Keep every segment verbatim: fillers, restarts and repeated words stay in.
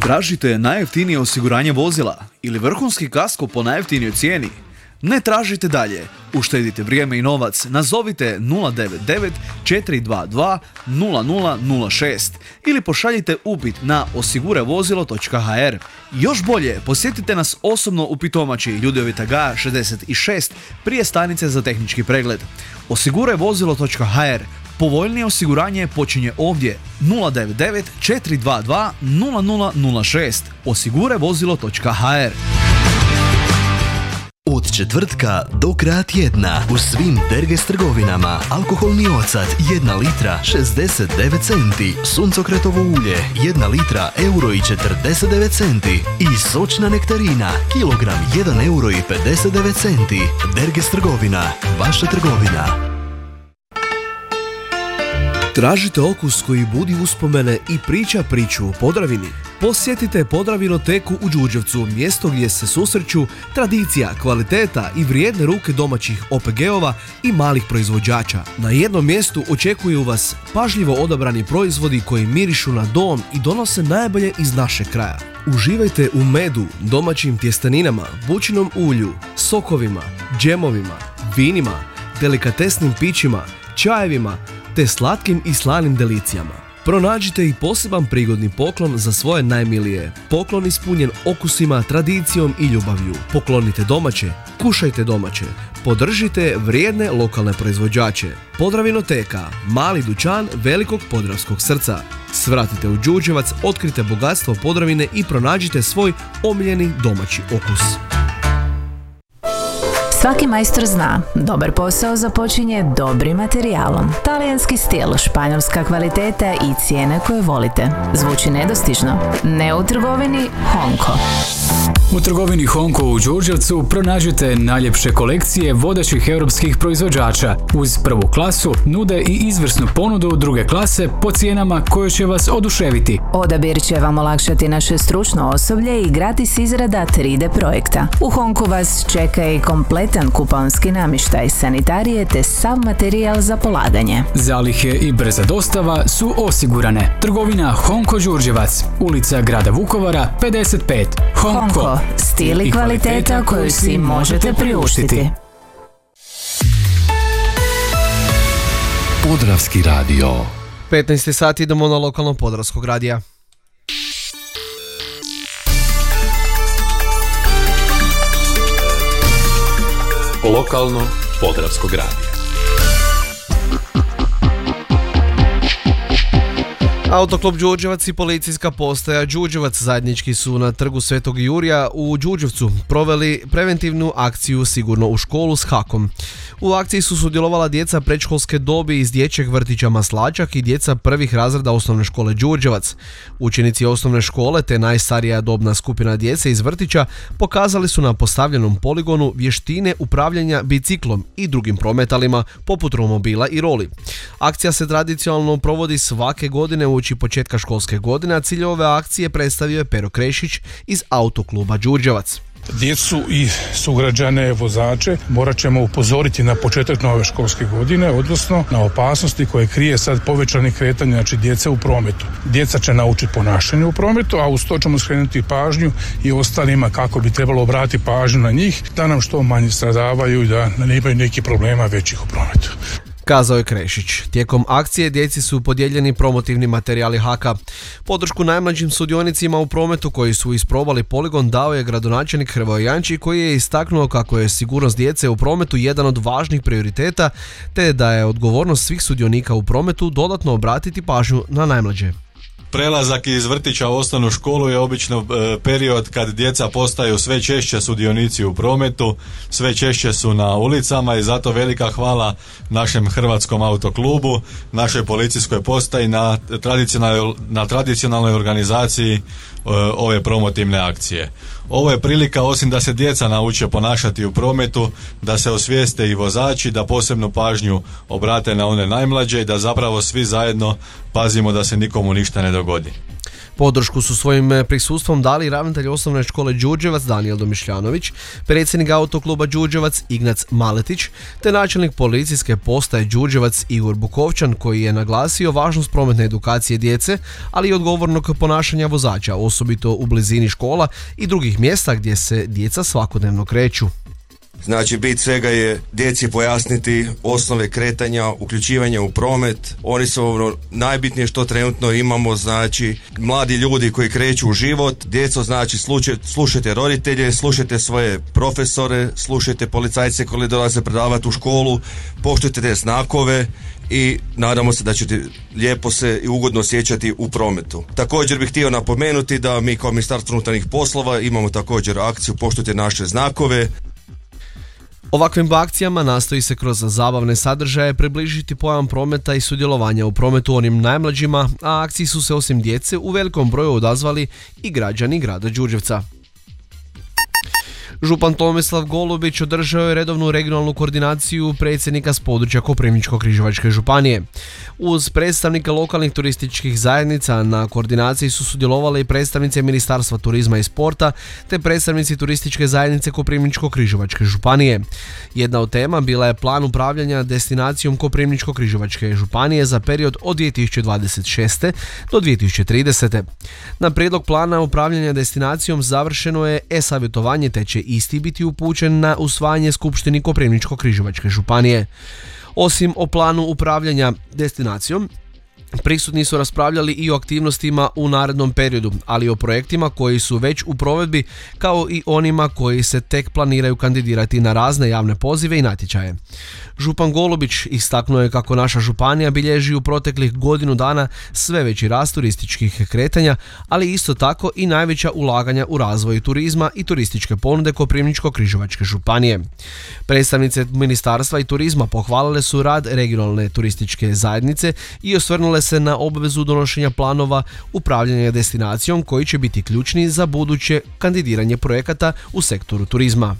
Tražite najjeftinije osiguranje vozila ili vrhunski kasko po najjeftinijoj cijeni? Ne tražite dalje. Uštedite vrijeme i novac. Nazovite nula devet devet četiri dva dva nula nula nula šest ili pošaljite upit na osigurevozilo točka ha er. Još bolje, posjetite nas osobno u Pitomači, Ljudevita Gaja šezdeset šest, prije stanice za tehnički pregled. osigurevozilo točka ha er. Povoljnije osiguranje počinje ovdje. nula devet devet četiri dva dva nula nula nula šest. osigurevozilo točka ha er. Od četvrtka do kraja tjedna u svim Derges trgovinama alkoholni ocat jedna litra šezdeset devet centi, suncokretovo ulje jedna litra euro i četrdeset devet centi i sočna nektarina kilogram jedan euro i pedeset devet centi. Derges trgovina, vaša trgovina. Tražite okus koji budi uspomene i priča priču o Podravini? Posjetite Podravinoteku u Đurđevcu, mjesto gdje se susreću tradicija, kvaliteta i vrijedne ruke domaćih o pe ge-ova i malih proizvođača. Na jednom mjestu očekuju vas pažljivo odabrani proizvodi koji mirišu na dom i donose najbolje iz našeg kraja. Uživajte u medu, domaćim tjesteninama, bućinom ulju, sokovima, džemovima, vinima, delikatesnim pićima, čajevima, te slatkim i slanim delicijama. Pronađite i poseban prigodni poklon za svoje najmilije. Poklon ispunjen okusima, tradicijom i ljubavlju. Poklonite domaće, kušajte domaće. Podržite vrijedne lokalne proizvođače. Podravinoteka, mali dućan velikog podravskog srca. Svratite u Đurđevac, otkrite bogatstvo Podravine i pronađite svoj omiljeni domaći okus. Svaki majstor zna, dobar posao započinje dobrim materijalom. Talijanski stil, španjolska kvaliteta i cijene koje volite. Zvuči nedostižno? Ne u trgovini Honko. U trgovini Honko u Đurđevcu pronađite najljepše kolekcije vodećih europskih proizvođača. Uz prvu klasu nude i izvrsnu ponudu druge klase po cijenama koje će vas oduševiti. Odabir će vam olakšati naše stručno osoblje i gratis izrada tri de projekta. U Honku vas čeka i kompletan kuponski namještaj, sanitarije te sav materijal za polaganje. Zalihe i brza dostava su osigurane. Trgovina Honko Đurđevac, ulica grada Vukovara pedeset pet. Honko. Honko. Stil i kvaliteta koju si možete priuštiti. Podravski radio. petnaest sati, idemo na lokalno Podravskog radija. Lokalno Podravskog radija. Autoklub Đurđevac i policijska postaja Đurđevac zajednički su na trgu Svetog Jurija u Đurđevcu proveli preventivnu akciju Sigurno u školu s hakom. U akciji su sudjelovala djeca predškolske dobi iz dječjeg vrtića Maslačak i djeca prvih razreda osnovne škole Đurđevac. Učenici osnovne škole te najstarija dobna skupina djece iz vrtića pokazali su na postavljenom poligonu vještine upravljanja biciklom i drugim prometalima poput romobila i roli. Akcija se tradicionalno provodi svake godine uoči početka školske godine, a cilj ove akcije predstavio je Pero Krešić iz Autokluba Đurđevac. Djecu i sugrađane, vozače morat ćemo upozoriti na početak nove školske godine, odnosno na opasnosti koje krije sad povećani kretanje, znači djece u prometu. Djeca će naučiti ponašanje u prometu, a uz to ćemo skrenuti pažnju i ostalima kako bi trebalo obratiti pažnju na njih, da nam što manje stradavaju i da ne imaju nekih problema većih u prometu. Kazao je Krešić. Tijekom akcije djeci su podijeljeni promotivni materijali haka. Podršku najmlađim sudionicima u prometu koji su isprobali poligon dao je gradonačelnik Hrvoje Janči, koji je istaknuo kako je sigurnost djece u prometu jedan od važnih prioriteta, te da je odgovornost svih sudionika u prometu dodatno obratiti pažnju na najmlađe. Prelazak iz vrtića u osnovnu školu je obično e, period kad djeca postaju sve češće sudionici u prometu, sve češće su na ulicama i zato velika hvala našem Hrvatskom autoklubu, našoj policijskoj postaji na tradicionalnoj, na tradicionalnoj organizaciji e, ove promotivne akcije. Ovo je prilika, osim da se djeca nauče ponašati u prometu, da se osvijeste i vozači, da posebnu pažnju obrate na one najmlađe i da zapravo svi zajedno pazimo da se nikomu ništa ne dogodi. Podršku su svojim prisustvom dali ravnatelj osnovne škole Đurđevac Danijel Domišljanović, predsjednik autokluba Đurđevac Ignac Maletić, te načelnik policijske postaje Đurđevac Igor Bukovčan, koji je naglasio važnost prometne edukacije djece, ali i odgovornog ponašanja vozača, osobito u blizini škola i drugih mjesta gdje se djeca svakodnevno kreću. Znači, bit svega je djeci pojasniti osnove kretanja, uključivanja u promet. Oni su ono najbitnije što trenutno imamo, znači mladi ljudi koji kreću u život. Djeco, znači slušajte, slušajte roditelje, slušajte svoje profesore, slušajte policajce koji dolaze predavati u školu, poštujte te znakove i nadamo se da ćete lijepo se i ugodno osjećati u prometu. Također bih htio napomenuti da mi kao Ministarstvo unutarnjih poslova imamo također akciju Poštujte naše znakove. Ovakvim akcijama nastoji se kroz zabavne sadržaje približiti pojam prometa i sudjelovanja u prometu onim najmlađima, a akciji su se osim djece u velikom broju odazvali i građani grada Đurđevca. Župan Tomislav Golubić održao je redovnu regionalnu koordinaciju predsjednika s područja Koprivničko-križevačke županije. Uz predstavnike lokalnih turističkih zajednica na koordinaciji su sudjelovale i predstavnice Ministarstva turizma i sporta te predstavnici turističke zajednice Koprivničko-križevačke županije. Jedna od tema bila je plan upravljanja destinacijom Koprivničko-križevačke županije za period od dvije tisuće dvadeset šeste. do dvije tisuće tridesete. Na prijedlog plana upravljanja destinacijom završeno je e-savjetovanje te će isti biti upućen na usvajanje Skupštini Koprivničko-križevačke županije. Osim o planu upravljanja destinacijom, prisutni su raspravljali i o aktivnostima u narednom periodu, ali i o projektima koji su već u provedbi, kao i onima koji se tek planiraju kandidirati na razne javne pozive i natječaje. Župan Golubić istaknuo je kako naša županija bilježi u proteklih godinu dana sve veći rast turističkih kretanja, ali isto tako i najveća ulaganja u razvoj turizma i turističke ponude Koprivničko-križevačke županije. Predstavnice Ministarstva i turizma pohvalile su rad regionalne turističke zajednice i osvrnule se na obvezu donošenja planova upravljanja destinacijom koji će biti ključni za buduće kandidiranje projekata u sektoru turizma.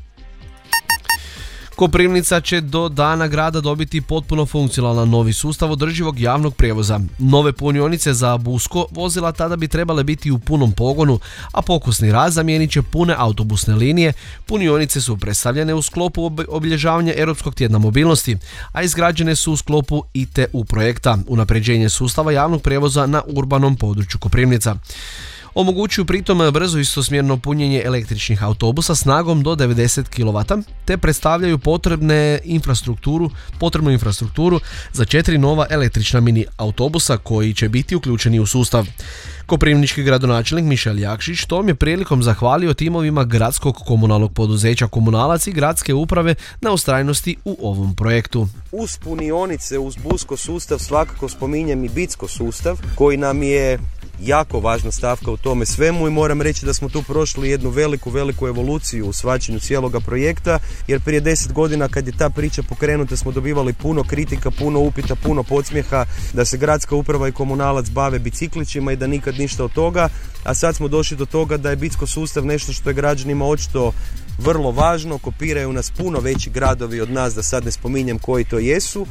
Koprivnica će do dana grada dobiti potpuno funkcionalan novi sustav održivog javnog prijevoza. Nove punionice za busko vozila tada bi trebale biti u punom pogonu, a pokusni rad zamijenit će pune autobusne linije. Punionice su predstavljene u sklopu obilježavanja Europskog tjedna mobilnosti, a izgrađene su u sklopu I T U projekta Unapređenje sustava javnog prijevoza na urbanom području Koprivnica. Omogućuju pritom brzo istosmjerno punjenje električnih autobusa snagom do devedeset kilovata, te predstavljaju potrebne infrastrukturu, potrebnu infrastrukturu za četiri nova električna mini autobusa koji će biti uključeni u sustav. Koprivnički gradonačelnik Mišel Jakšić tom je prilikom zahvalio timovima gradskog komunalnog poduzeća Komunalac i gradske uprave na ustrajnosti u ovom projektu. Uz punionice, uz busko sustav svakako spominjem i bitsko sustav koji nam je jako važna stavka u tome svemu i moram reći da smo tu prošli jednu veliku, veliku evoluciju u shvaćanju cijeloga projekta, jer prije deset godina kad je ta priča pokrenuta smo dobivali puno kritika, puno upita, puno podsmjeha da se gradska uprava i komunalac bave biciklićima i da nikad ništa od toga, a sad smo došli do toga da je bitsko sustav nešto što je građanima očito vrlo važno, kopiraju nas puno veći gradovi od nas, da sad ne spominjem koji to jesu,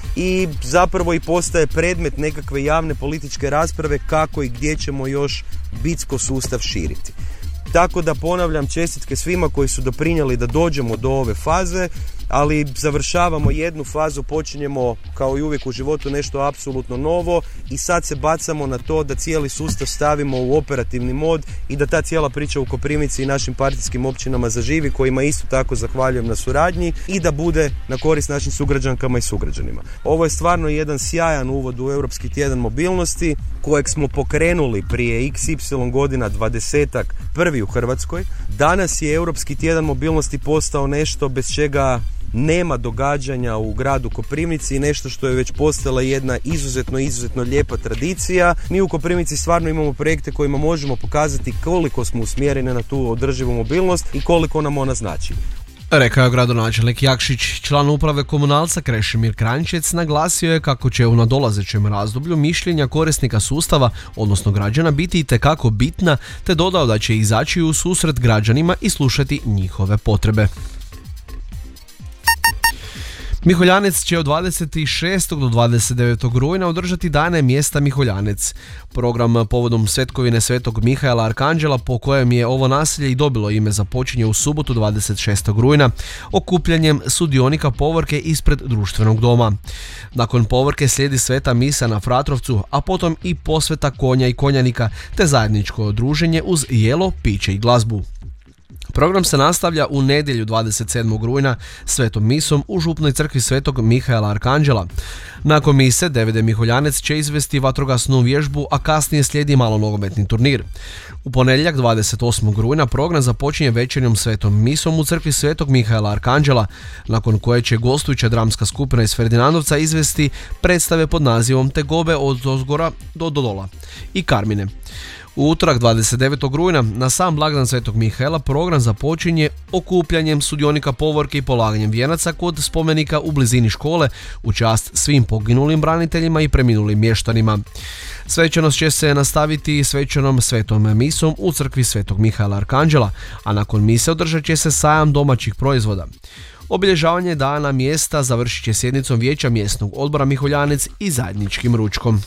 i zapravo i postaje predmet nekakve javne političke rasprave kako i gdje ćemo još bitsko sustav širiti. Tako da ponavljam čestitke svima koji su doprinijeli da dođemo do ove faze, ali završavamo jednu fazu, počinjemo kao i uvijek u životu nešto apsolutno novo i sad se bacamo na to da cijeli sustav stavimo u operativni mod i da ta cijela priča u Koprivnici i našim partijskim općinama zaživi, kojima isto tako zahvaljujem na suradnji, i da bude na korist našim sugrađankama i sugrađanima. Ovo je stvarno jedan sjajan uvod u Europski tjedan mobilnosti kojeg smo pokrenuli prije iks ipsilon godina, dvadesetak, prvi u Hrvatskoj. Danas je Europski tjedan mobilnosti postao nešto bez čega nema događanja u gradu Koprivnici, nešto što je već postala jedna izuzetno, izuzetno lijepa tradicija. Mi u Koprivnici stvarno imamo projekte kojima možemo pokazati koliko smo usmjereni na tu održivu mobilnost i koliko nam ona znači. Rekao je gradonačelnik Jakšić. Član uprave Komunalca Krešimir Kranjčec naglasio je kako će u nadolazećem razdoblju mišljenja korisnika sustava, odnosno građana, biti itekako bitna, te dodao da će izaći u susret građanima i slušati njihove potrebe. Miholjanec će od dvadeset šestog do dvadeset devetog rujna održati dane mjesta Miholjanec. Program povodom svetkovine Svetog Mihaela Arkanđela, po kojem je ovo naselje i dobilo ime, započinje u subotu dvadeset šestog rujna okupljanjem sudionika povorke ispred društvenog doma. Nakon povorke slijedi sveta misa na Fratrovcu, a potom i posveta konja i konjanika te zajedničko druženje uz jelo, piće i glazbu. Program se nastavlja u nedjelju dvadeset sedmog rujna svetom misom u župnoj crkvi Svetog Mihaela Arkanđela. Nakon mise D V D Miholjanec će izvesti vatrogasnu vježbu, a kasnije slijedi malonogometni turnir. U ponedjeljak dvadeset osmog rujna program započinje večernjom svetom misom u crkvi Svetog Mihaela Arkanđela, nakon koje će gostujuća dramska skupina iz Ferdinandovca izvesti predstave pod nazivom Tegobe od ozgora do dola i Karmine. U utorak dvadeset devetog rujna na sam blagdan Svetog Mihaela program započinje okupljanjem sudionika povorke i polaganjem vijenaca kod spomenika u blizini škole u čast svim poginulim braniteljima i preminulim mještanima. Svečanost će se nastaviti svečanom svetom misom u crkvi Svetog Mihaela Arkanđela, a nakon mise održat će se sajam domaćih proizvoda. Obilježavanje dana mjesta završit će sjednicom vijeća mjesnog odbora Miholjanec i zajedničkim ručkom.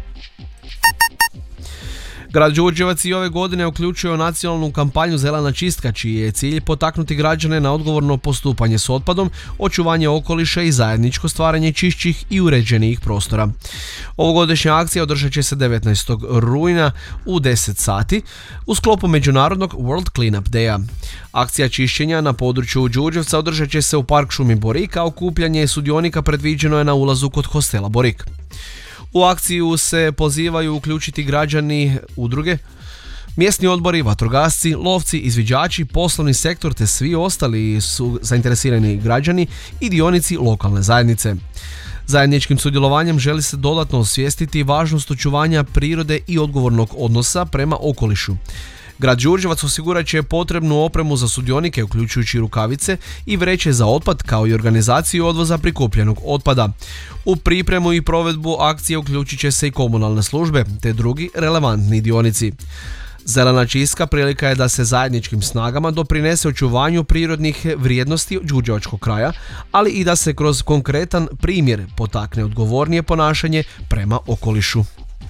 Grad Đurđevac i ove godine uključuje nacionalnu kampanju Zelena čistka, čiji je cilj potaknuti građane na odgovorno postupanje s otpadom, očuvanje okoliša i zajedničko stvaranje čišćih i uređenijih prostora. Ovogodišnja akcija održat će se devetnaestog rujna u deset sati u sklopu međunarodnog World Cleanup Daya. Akcija čišćenja na području Đurđevca održat će se u Park šumi Borik, a okupljanje sudionika predviđeno je na ulazu kod hostela Borik. U akciju se pozivaju uključiti građani, udruge, mjesni odbori, vatrogasci, lovci, izviđači, poslovni sektor te svi ostali su zainteresirani građani i dionici lokalne zajednice. Zajedničkim sudjelovanjem želi se dodatno osvijestiti važnost očuvanja prirode i odgovornog odnosa prema okolišu. Grad Đurđevac osigurat će potrebnu opremu za sudionike, uključujući rukavice i vreće za otpad, kao i organizaciju odvoza prikupljenog otpada. U pripremu i provedbu akcije uključit će se i komunalne službe te drugi relevantni dionici. Zelena čistka prilika je da se zajedničkim snagama doprinese očuvanju prirodnih vrijednosti đurđevačkog kraja, ali i da se kroz konkretan primjer potakne odgovornije ponašanje prema okolišu.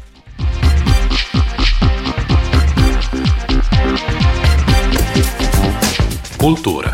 Kultura.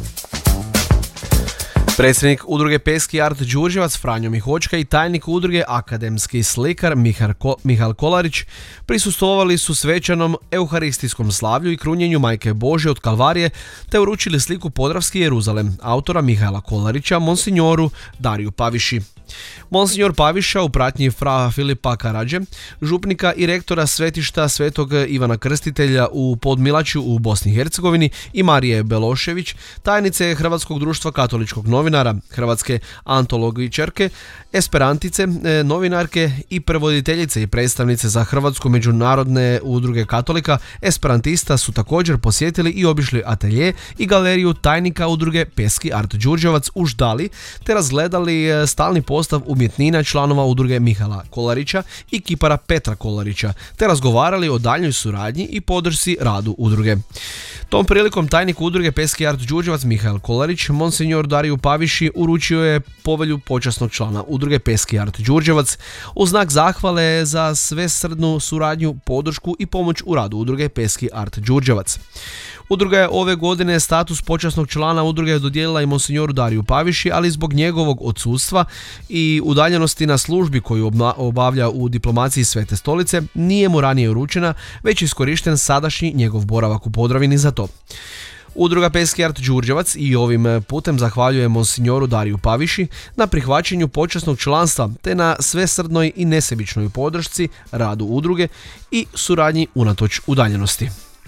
Predsjednik udruge Peski art Đurđevac Franjo Mihočka i tajnik udruge akademski slikar Mihal Kolarić prisustvovali su svečanom euharistijskom slavlju i krunjenju Majke Božje od Kalvarije te uručili sliku Podravski Jeruzalem autora Mihaela Kolarića monsignoru Dariju Paviši. Monsignor Paviša u pratnji fra Filipa Karadže, župnika i rektora svetišta Svetog Ivana Krstitelja u Podmilaću u Bosni i Hercegovini i Marije Belošević, tajnice Hrvatskog društva katoličkog novinara, hrvatske antologičarke, esperantice, novinarke i prevoditeljice i predstavnice za Hrvatsku međunarodne udruge katolika, esperantista su također posjetili i obišli atelje i galeriju tajnika udruge Peski art Đurđevac u Ždali te razgledali stalni postav umjetnina članova udruge Mihala Kolarića i kipara Petra Kolarića, te razgovarali o daljnjoj suradnji i podršci radu udruge. Tom prilikom tajnik udruge Peski art Đurđevac Mihael Kolarić monsignor Dariju Paviši uručio je povelju počasnog člana udruge Peski art Đurđevac u znak zahvale za svesrdnu suradnju, podršku i pomoć u radu udruge Peski art Đurđevac. Udruga je ove godine status počasnog člana udruge dodijelila i monsignoru Dariju Paviši, ali zbog njegovog odsustva i udaljenosti na službi koju obavlja u diplomaciji Svete stolice nije mu ranije uručena, već iskorišten sadašnji njegov boravak u Podravini za to. Udruga Peski art Đurđevac i ovim putem zahvaljuje monsignoru Dariju Paviši na prihvaćanju počasnog članstva te na svesrdnoj i nesebičnoj podršci radu udruge i suradnji unatoč udaljenosti.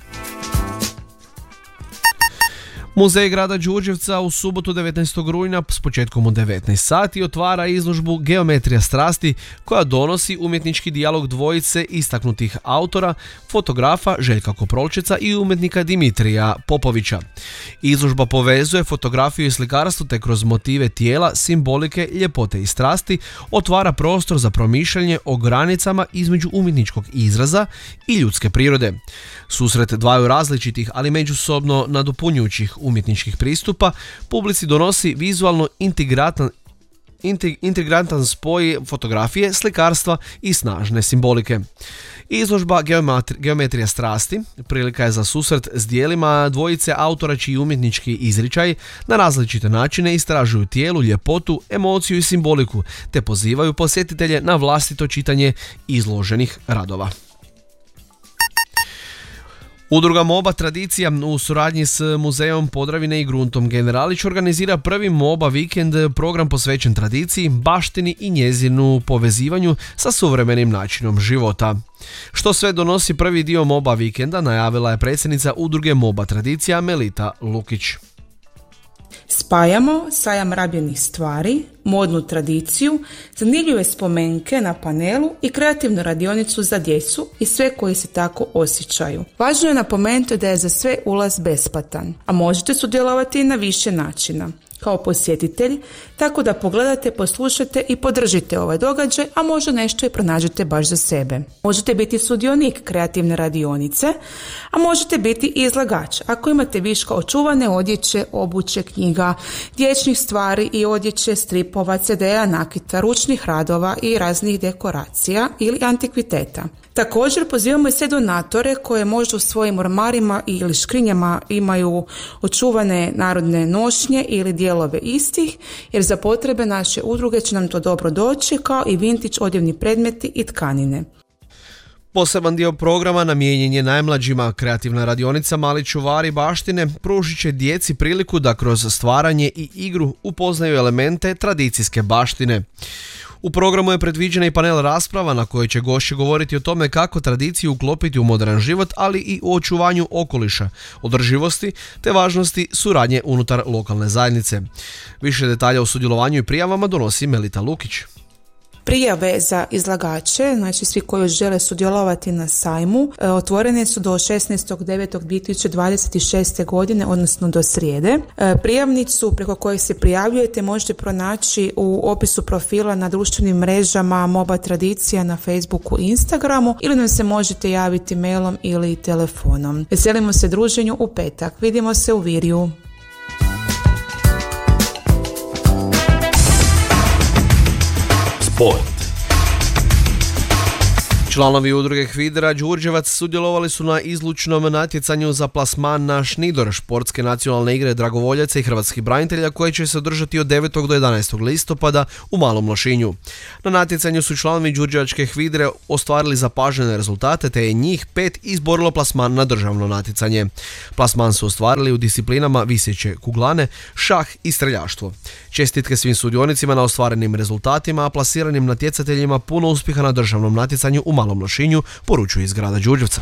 Muzej grada Đurđevca u subotu devetnaestog rujna s početkom u devetnaest sati otvara izložbu Geometrija strasti koja donosi umjetnički dijalog dvojice istaknutih autora, fotografa Željka Koprolčeca i umjetnika Dimitrija Popovića. Izložba povezuje fotografiju i slikarstvo te kroz motive tijela, simbolike, ljepote i strasti otvara prostor za promišljanje o granicama između umjetničkog izraza i ljudske prirode. Susret dvaju različitih, ali međusobno nadopunjujućih umjetničkih pristupa publici donosi vizualno integratan integrantan spoj fotografije, slikarstva i snažne simbolike. Izložba Geometri- Geometrija strasti prilika je za susret s dijelima dvojice autora čiji umjetnički izričaj na različite načine istražuju tijelu, ljepotu, emociju i simboliku, te pozivaju posjetitelje na vlastito čitanje izloženih radova. Udruga MOBA Tradicija u suradnji s Muzejom Podravine i Gruntom Generalić organizira prvi MOBA vikend, program posvećen tradiciji, baštini i njezinu povezivanju sa suvremenim načinom života. Što sve donosi prvi dio MOBA vikenda, najavila je predsjednica Udruge MOBA Tradicija Melita Lukić. Spajamo sajam rabljenih stvari, modnu tradiciju, zanimljive spomenke na panelu i kreativnu radionicu za djecu i sve koji se tako osjećaju. Važno je napomenuti da je za sve ulaz besplatan, a možete sudjelovati na više načina. Kao posjetitelj, tako da pogledate, poslušate i podržite ovaj događaj, a možda nešto i pronađete baš za sebe. Možete biti sudionik kreativne radionice, a možete biti i izlagač ako imate viška očuvane odjeće, obuće, knjiga, dječjih stvari i odjeće, stripova, ce de a, nakita, ručnih radova i raznih dekoracija ili antikviteta. Također pozivamo i sve donatore koje možda u svojim ormarima ili škrinjama imaju očuvane narodne nošnje ili dijelove istih, jer za potrebe naše udruge će nam to dobro doći, kao i vintage odjevni predmeti i tkanine. Poseban dio programa namijenjen je najmlađima. Kreativna radionica Mali čuvari baštine pružit će djeci priliku da kroz stvaranje i igru upoznaju elemente tradicijske baštine. U programu je predviđena i panel rasprava na kojoj će gošći govoriti o tome kako tradiciju uklopiti u modern život, ali i o očuvanju okoliša, održivosti te važnosti suradnje unutar lokalne zajednice. Više detalja o sudjelovanju i prijavama donosi Melita Lukić. Prijave za izlagače, znači svi koji žele sudjelovati na sajmu, otvorene su do šesnaestog devetog dvije tisuće dvadeset šeste. godine, odnosno do srijede. Prijavnicu preko koje se prijavljujete možete pronaći u opisu profila na društvenim mrežama MOBA Tradicija na Facebooku i Instagramu, ili nam se možete javiti mailom ili telefonom. Veselimo se druženju u petak. Vidimo se u Virju. Sport. Članovi udruge Hvidra Đurđevac sudjelovali su na izlučnom natjecanju za plasman na Šnidor, športske nacionalne igre dragovoljaca i hrvatskih branitelja koje će se održati od devetog do jedanaestog listopada u Malom Lošinju. Na natjecanju su članovi Đurđevačke Hvidre ostvarili zapažene rezultate, te je njih pet izborilo plasman na državno natjecanje. Plasman su ostvarili u disciplinama viseće kuglane, šah i streljaštvo. Čestitke svim sudionicima na ostvarenim rezultatima, a plasiranim natjecateljima puno uspjeha na državnom natjecanju u Malom Lošinju, poručuje iz grada Đurđevca.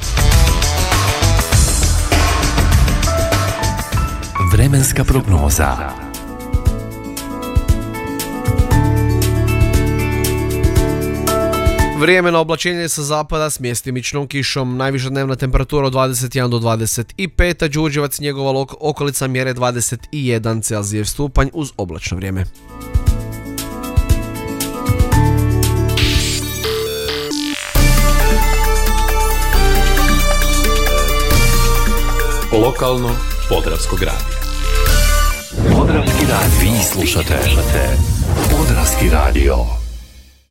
Vremenska prognoza. Vrijeme na oblačenje sa zapada s mjestimičnom kišom. Najviša dnevna temperatura od dvadeset jedan do dvadeset pet, a Đurđevac i njegova okolica mjere dvadeset jedan Celzijev stupanj uz oblačno vrijeme. Lokalno Podravskog radija. Podravski radio. Vi slušate Podravski radio.